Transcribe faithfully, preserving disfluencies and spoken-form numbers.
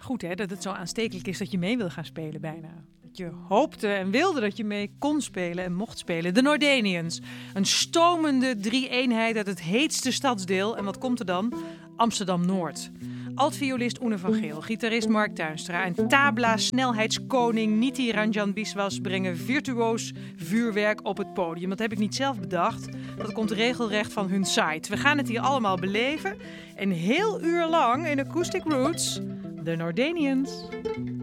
Goed hè, dat het zo aanstekelijk is dat je mee wil gaan spelen bijna. Dat je hoopte en wilde dat je mee kon spelen en mocht spelen. De Noordenians. Een stomende drie-eenheid uit het heetste stadsdeel. En wat komt er dan? Amsterdam-Noord. Altviolist Oene van Geel, gitarist Mark Tuinstra en tabla-snelheidskoning Niti Ranjan Biswas brengen virtuoos vuurwerk op het podium. Dat heb ik niet zelf bedacht. Dat komt regelrecht van hun site. We gaan het hier allemaal beleven. Een heel uur lang in Acoustic Roots, de Noordenians.